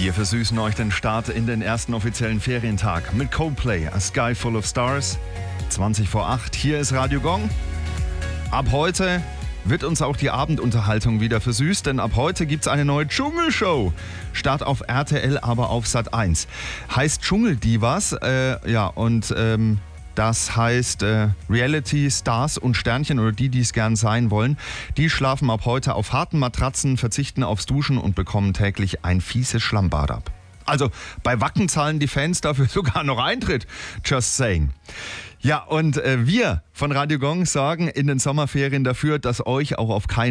Wir versüßen euch den Start in den ersten offiziellen Ferientag mit Coldplay, A Sky Full of Stars. 20 vor 8, hier ist Radio Gong. Ab heute wird uns auch die Abendunterhaltung wieder versüßt, denn ab heute gibt's eine neue Dschungelshow. Start auf RTL, aber auf Sat.1. Heißt Dschungeldivas, das heißt, Reality Stars und Sternchen oder die es gern sein wollen, die schlafen ab heute auf harten Matratzen, verzichten aufs Duschen und bekommen täglich ein fieses Schlammbad ab. Also bei Wacken zahlen die Fans dafür sogar noch Eintritt. Just saying. Ja, und wir von Radio Gong sorgen in den Sommerferien dafür, dass euch auch auf keinen